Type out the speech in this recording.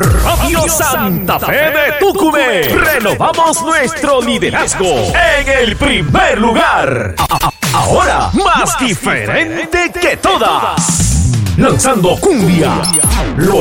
Radio Santa Fe de Tucumán. Renovamos nuestro liderazgo en el primer lugar. Ahora más diferente que todas. Lanzando cumbia. Lo